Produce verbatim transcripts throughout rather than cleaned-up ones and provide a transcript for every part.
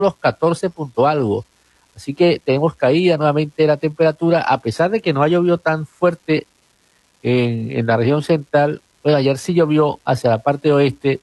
los catorce punto algo. Así que tenemos caída nuevamente de la temperatura, a pesar de que no ha llovido tan fuerte en, en la región central. Bueno, ayer sí llovió hacia la parte oeste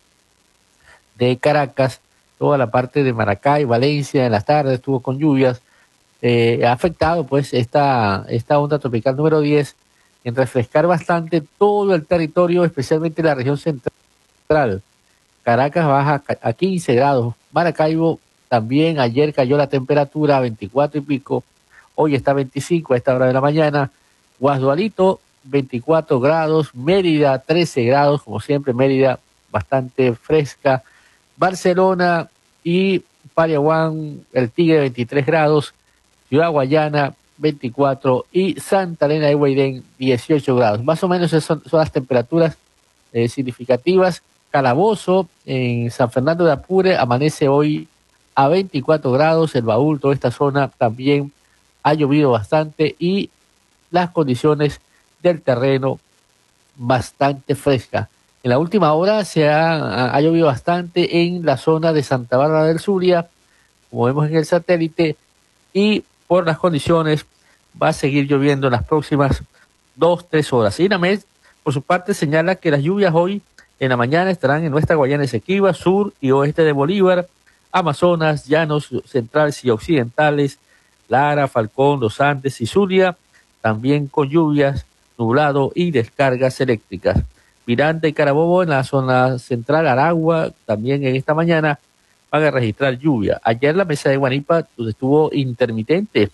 de Caracas, toda la parte de Maracay, Valencia, en las tardes estuvo con lluvias. Eh, ha afectado pues esta, esta onda tropical número diez en refrescar bastante todo el territorio, especialmente la región central. Caracas baja a quince grados, Maracaibo también ayer cayó la temperatura a veinticuatro y pico, hoy está a veinticinco a esta hora de la mañana. Guasdualito veinticuatro grados, Mérida trece grados, como siempre Mérida bastante fresca. Barcelona y Pariaguán, el Tigre veintitrés grados, Ciudad Guayana veinticuatro y Santa Elena de Guairén dieciocho grados. Más o menos son, son las temperaturas eh, significativas. Calabozo en San Fernando de Apure amanece hoy a veinticuatro grados. El Baúl, toda esta zona también ha llovido bastante y las condiciones del terreno bastante frescas. En la última hora se ha, ha llovido bastante en la zona de Santa Bárbara del Zulia, como vemos en el satélite, y por las condiciones va a seguir lloviendo en las próximas dos, tres horas. INAMED, por su parte, señala que las lluvias hoy en la mañana estarán en nuestra Guayana Esequiba, sur y oeste de Bolívar, Amazonas, llanos centrales y occidentales, Lara, Falcón, Los Andes y Zulia, también con lluvias, nublado y descargas eléctricas. Miranda y Carabobo en la zona central, Aragua, también en esta mañana van a registrar lluvia. Ayer la mesa de Guanipa pues, estuvo intermitente.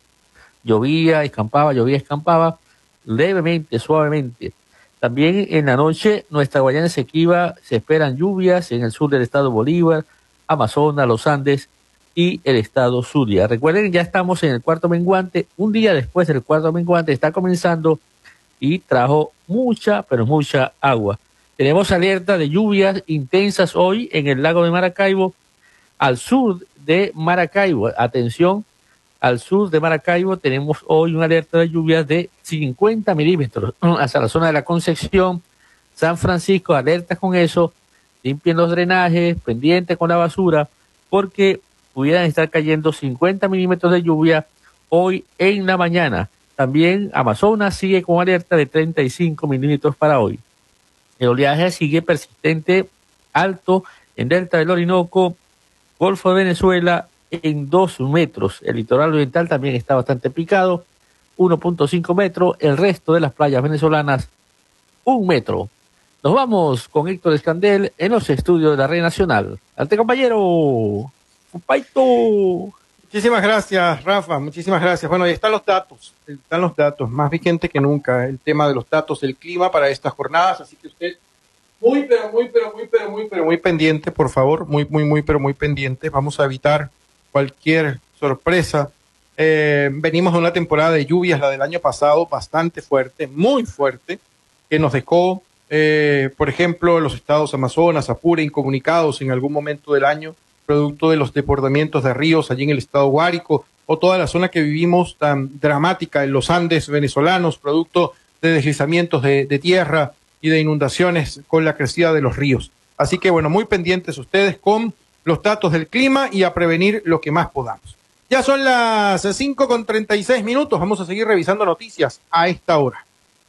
Llovía, escampaba, llovía, escampaba, levemente, suavemente. También en la noche, nuestra Guayana Esequiba se esperan lluvias en el sur del estado Bolívar, Amazonas, Los Andes y el estado Zulia. Recuerden, ya estamos en el cuarto menguante. Un día después del cuarto menguante está comenzando y trajo mucha, pero mucha agua. Tenemos alerta de lluvias intensas hoy en el lago de Maracaibo, al sur de Maracaibo. Atención, al sur de Maracaibo tenemos hoy una alerta de lluvias de cincuenta milímetros hacia la zona de la Concepción, San Francisco, alerta con eso, limpien los drenajes, pendiente con la basura, porque pudieran estar cayendo cincuenta milímetros de lluvia hoy en la mañana. También Amazonas sigue con alerta de treinta y cinco milímetros para hoy. El oleaje sigue persistente, alto en Delta del Orinoco, Golfo de Venezuela en dos metros. El litoral oriental también está bastante picado, uno punto cinco metros. El resto de las playas venezolanas, un metro. Nos vamos con Héctor Escandel en los estudios de la Red Nacional. ¡Adelante, compañero! ¡Paito! Muchísimas gracias, Rafa, muchísimas gracias. Bueno, ahí están los datos, están los datos, más vigente que nunca el tema de los datos del clima para estas jornadas, así que usted muy, pero muy, pero muy, pero muy, pero muy pendiente, por favor, muy, muy, muy, pero muy pendiente. Vamos a evitar cualquier sorpresa. Eh, venimos de una temporada de lluvias, la del año pasado, bastante fuerte, muy fuerte, que nos dejó, eh, por ejemplo, los estados Amazonas, Apure, incomunicados en algún momento del año, producto de los desbordamientos de ríos allí en el estado Guárico, o toda la zona que vivimos tan dramática en los Andes venezolanos, producto de deslizamientos de, de tierra y de inundaciones con la crecida de los ríos. Así que, bueno, muy pendientes ustedes con los datos del clima y a prevenir lo que más podamos. Ya son las cinco con treinta y seis minutos, vamos a seguir revisando noticias a esta hora.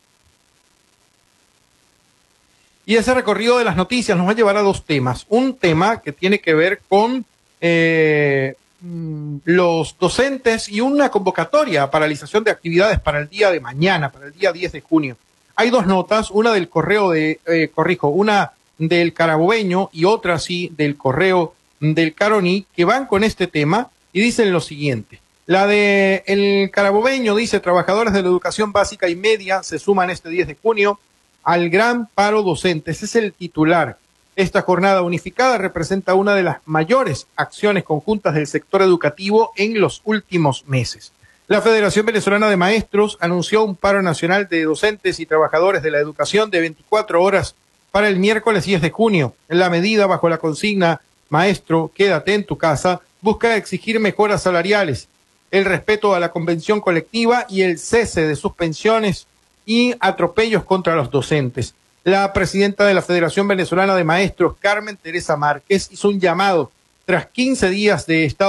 Y ese recorrido de las noticias nos va a llevar a dos temas. Un tema que tiene que ver con eh, los docentes y una convocatoria a paralización de actividades para el día de mañana, para el día diez de junio. Hay dos notas, una del correo de, eh, corrijo, una del Carabobeño y otra sí del correo del Caroní, que van con este tema y dicen lo siguiente. La de el Carabobeño dice: trabajadores de la educación básica y media se suman este diez de junio al gran paro docente. Ese es el titular. Esta jornada unificada representa una de las mayores acciones conjuntas del sector educativo en los últimos meses. La Federación Venezolana de Maestros anunció un paro nacional de docentes y trabajadores de la educación de veinticuatro horas para el miércoles diez de junio. La medida, bajo la consigna "Maestro, quédate en tu casa", busca exigir mejoras salariales, el respeto a la convención colectiva y el cese de suspensiones y atropellos contra los docentes. La presidenta de la Federación Venezolana de Maestros, Carmen Teresa Márquez, hizo un llamado tras quince días de estado